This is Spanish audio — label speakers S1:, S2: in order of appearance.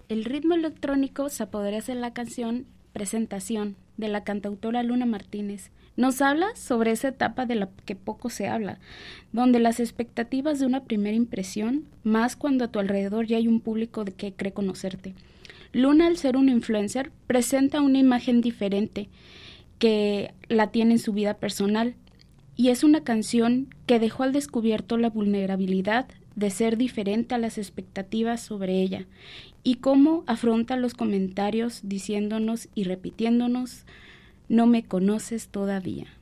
S1: el ritmo electrónico se apoderó de la canción Presentación, de la cantautora Luna Martínez. Nos habla sobre esa etapa de la que poco se habla, donde las expectativas de una primera impresión, más cuando a tu alrededor ya hay un público que cree conocerte. Luna, al ser un influencer, presenta una imagen diferente que la tiene en su vida personal, y es una canción que dejó al descubierto la vulnerabilidad de ser diferente a las expectativas sobre ella, y cómo afronta los comentarios diciéndonos y repitiéndonos: no me conoces todavía.